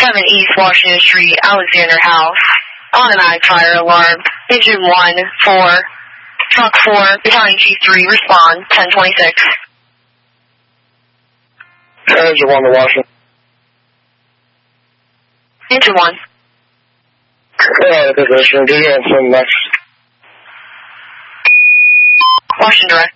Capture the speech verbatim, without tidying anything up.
seven East Washington Street, Alexander House. Automatic fire alarm. Engine one, four. Truck four, Battalion Chief three, respond, ten twenty-six. Engine one to Washington. Engine one. Yeah, position. Do you answer next? Washington direct.